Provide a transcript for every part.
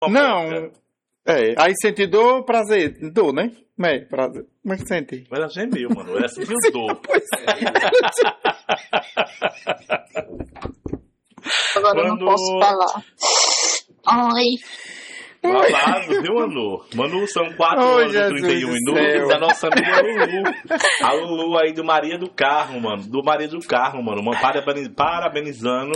Não. Aí sente dor, prazer. Dor, né? Prazer. Como é que sente? Ela gemeu, mano. Ela sentiu dor. Agora eu não posso falar. Ai. Babado, viu, Manu? Manu, são 4 horas e 31 minutos da nossa amiga Lulu. A Lulu aí do Maria do Carmo, mano. Do Maria do Carmo, mano. Parabenizando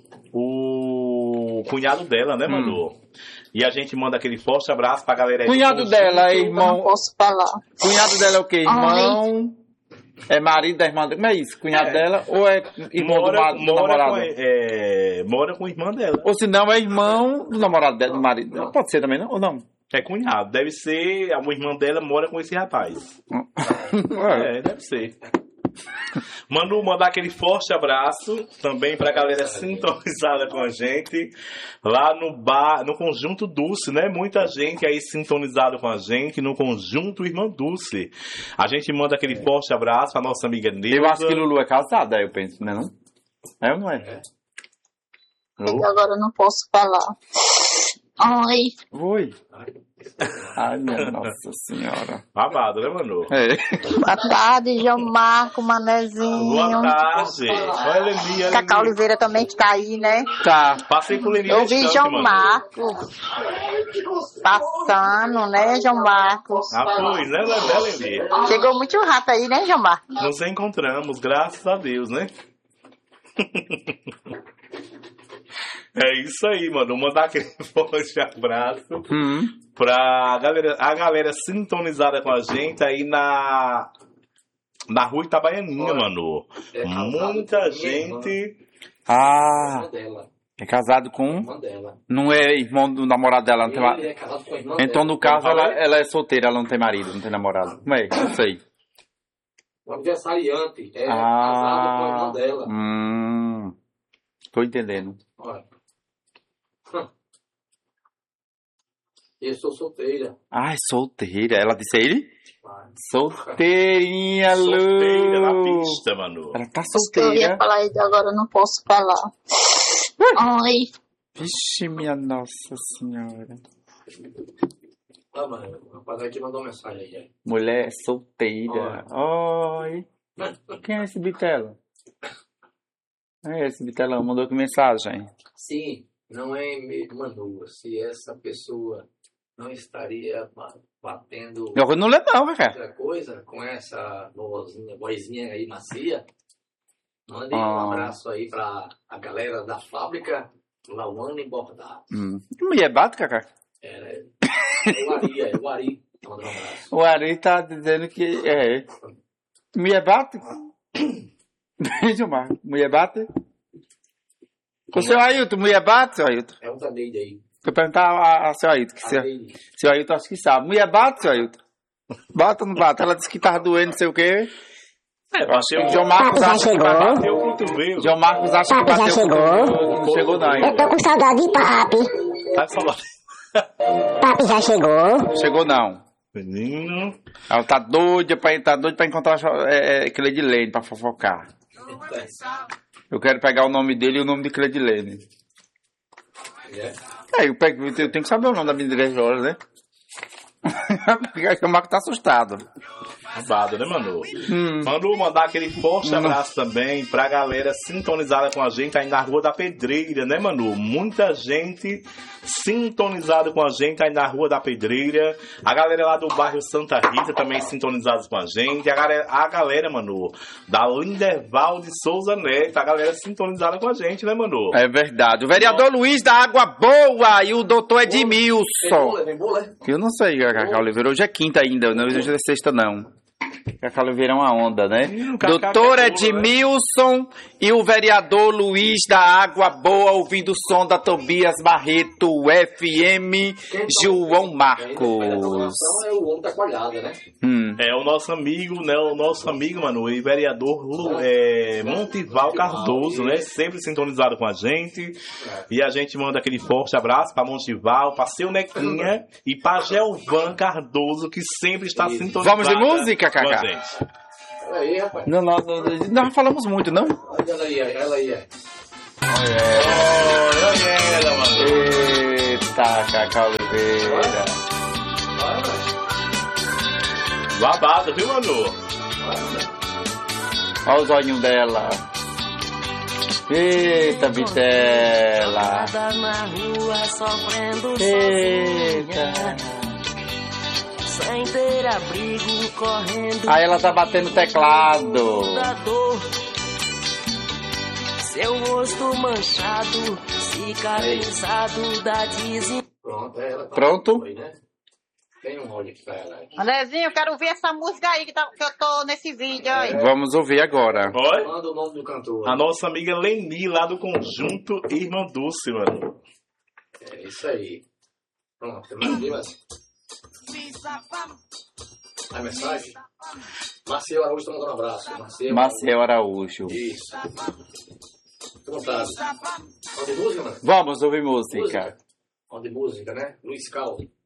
o cunhado dela, né, Manu? E a gente manda aquele forte abraço pra galera aí. Cunhado dela é irmão. Eu não posso falar. Cunhado dela é o quê? Irmão? É marido da irmã dela? Como é isso? Cunhado dela? Ou é irmão do namorado? Mora com a irmã dela. Ou se não, é irmão do namorado dela, do marido dela. Pode ser também, não? Ou não? É cunhado. Deve ser. A irmã dela mora com esse rapaz. Deve ser. Manu, mandar aquele forte abraço também pra galera sintonizada com a gente lá no bar, no Conjunto Dulce, né? Muita gente aí sintonizada com a gente no Conjunto Irmã Dulce. A gente manda aquele forte abraço pra nossa amiga Neuza. Eu acho que Lulu é casada, eu penso, né? Não? É ou não é? Agora eu não posso falar. Ai. Oi. Ai, minha Nossa Senhora. Babado, né, Manu? Boa tarde, João Marco, Manezinho. Boa tarde. Olha ali, Cacau Oliveira também que tá aí, né? Tá. Passei por Leni. Eu vi João Marco passando, né, João Marcos? Pois, né, Leni? Chegou muito rato aí, né, João Marco? Nos encontramos, graças a Deus, né? É isso aí, mano. Vou mandar aquele forte abraço pra a galera sintonizada com a gente aí na rua Itabaianinha, mano. Muita gente. É casado com? Não é irmão do namorado dela, não tem marido. Então, no caso, ela é solteira, ela não tem marido, não tem namorado. Como é? Não sei. O aniversariante é casado com a irmã dela. Tô entendendo. Olha. Eu sou solteira. Solteira. Ela disse a ele? Solteirinha, Lu. Solteira na pista, Manu. Ela tá solteira. Eu ia falar aí, agora eu não posso falar. Ai. Vixe, minha Nossa Senhora. Mano, o rapaz aqui mandou uma mensagem aí. Mulher solteira. Oi. Quem é esse bitelo? Esse bitelão mandou que mensagem? Sim, não é Manu. Se essa pessoa não estaria batendo eu não lembro não, cara. Outra coisa com essa vozinha aí macia, mande um abraço aí pra a galera da fábrica Lauane Bordado. Mulher bate, Cacá? O Ari. Um abraço. O Ari tá dizendo que mulher bate? Veja, Marco. Mulher bate? O seu Ailton, mulher bate, seu Ailton? É outra Neide aí. Vou perguntar a seu Ailton. Seu Ailton acho que sabe. Mulher bate, seu Ailton? Bate ou não bate? Ela disse que tava doendo, não sei o quê. O João Marcos acha que vai bater o cotovelo. João Marcos acha que bateu o cotovelo. Não chegou não. Eu tô com saudade de Papi. Tá falando. Papi já chegou. Chegou não. Menino. Ela tá doida pra encontrar Cleidilene pra fofocar. Eu quero pegar o nome dele e o nome de Cleidilene. Eu tenho que saber o nome da minha diretora, né? O Marco tá assustado. Babado, né, Manu? Manu, mandar aquele forte abraço também pra galera sintonizada com a gente aí na Rua da Pedreira, né, Manu? Muita gente sintonizada com a gente aí na Rua da Pedreira. A galera lá do bairro Santa Rita também sintonizados com a gente. A galera, Manu, da Linderval de Souza Neto. A galera sintonizada com a gente, né, Manu? É verdade. O vereador Luiz da Água Boa e o doutor Edmilson. Eu não sei, Cacá Oliveira. Hoje é quinta ainda, não hoje é sexta, não. Cacá Oliveira é uma onda, né? Doutor Edmilson e o vereador Luiz da Água Boa ouvindo o som da Tobias Barreto FM João Marcos. É o homem da coalhada, né? É o nosso amigo, né? O nosso amigo, mano, e vereador Montival Cardoso, né? Sempre sintonizado com a gente. E a gente manda aquele forte abraço pra Montival, pra seu Nequinha e pra Gelvan Cardoso, que sempre está sintonizado. Vamos de música, Cacá? Aí, rapaz. Nós falamos muito, não? Ela aí. Olha ela, mano. Eita. Eita, Cacá Oliveira. Babado, viu, Manu? Olha os olhinhos dela. Eita, Bitela. Na rua sofrendo Eita. sem ter abrigo, correndo. Aí ela tá batendo teclado. Da dor. Seu rosto manchado, cicatrizado da Pronto, ela tá. Pronto? Foi, né? Tem um áudio aqui pra ela. Andrezinho, eu quero ouvir essa música aí que eu tô nesse vídeo aí. Vamos ouvir agora. Oi? Manda o nome do cantor. A nossa amiga Leni, lá do Conjunto Irmã Dulce, mano. É isso aí. Pronto, tem mais aqui, mas... A mensagem? Maciel Araújo tá mandando um abraço. Maciel Araújo. Isso. Fique à vontade. Vamos de música, mano? Vamos ouvir música. Vamos de música, né? Luiz Cal.